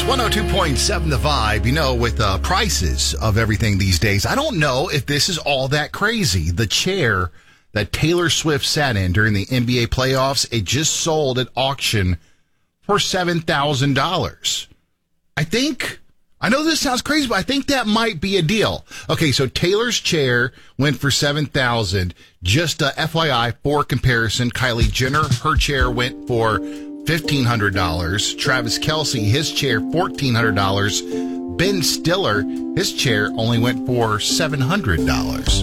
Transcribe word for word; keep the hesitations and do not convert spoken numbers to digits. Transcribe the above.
one oh two point seven The Vibe. You know, with uh, prices of everything these days, I don't know if this is all that crazy. The chair that Taylor Swift sat in during the N B A playoffs, it just sold at auction for seven thousand dollars. I think, I know this sounds crazy, but I think that might be a deal. Okay, so Taylor's chair went for seven thousand dollars. Just uh, F Y I, for comparison, Kylie Jenner, her chair went for fifteen hundred dollars. Travis Kelce, his chair, fourteen hundred dollars. Ben Stiller, his chair only went for seven hundred dollars.